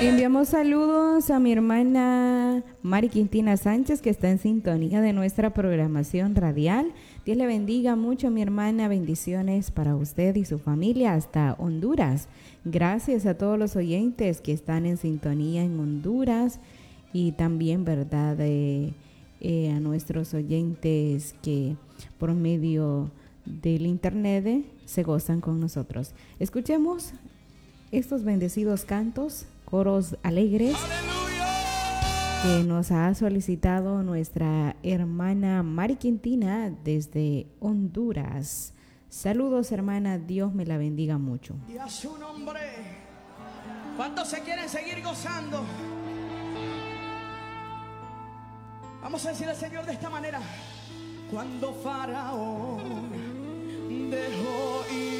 Enviamos saludos a mi hermana Mari Quintina Sánchez, que está en sintonía de nuestra programación radial. Dios le bendiga mucho, mi hermana. Bendiciones para usted y su familia hasta Honduras. Gracias a todos los oyentes que están en sintonía en Honduras y también, ¿verdad?, a nuestros oyentes que por medio del internet se gozan con nosotros. Escuchemos estos bendecidos cantos, coros alegres, que nos ha solicitado nuestra hermana Mari Quintina desde Honduras. Saludos, hermana, Dios me la bendiga mucho. Y a su nombre, ¿cuántos se quieren seguir gozando? Vamos a decirle al Señor de esta manera: cuando Faraón dejó ir